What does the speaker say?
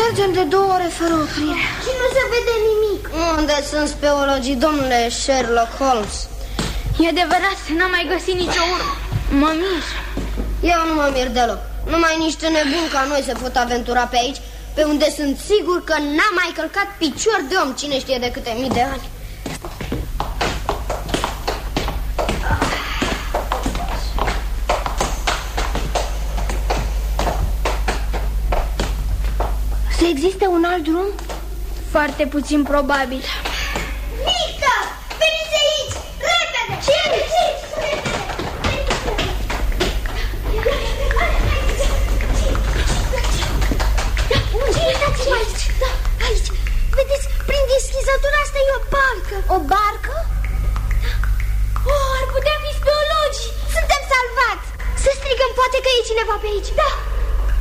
Mergem de 2 ore fără oprire și nu se vede nimic. Unde sunt speologii, domnule Sherlock Holmes? E adevărat, n-am mai găsit nicio urmă. Mă mir. Eu nu mă mir deloc. Numai niște nebuni ca noi se pot aventura pe aici, pe unde sunt sigur că n-a mai călcat picior de om cine știe de câte mii de ani. Să existe un alt drum? Foarte puțin probabil. Mică! Veniți aici! Repede! Ce aici? Uitați-vă aici! Da, aici! Vedeți, prin deschizătura asta e o barcă. O barcă? Oh, ar putea fi speologii! Suntem salvați! Să strigăm, poate că e cineva pe aici. Da!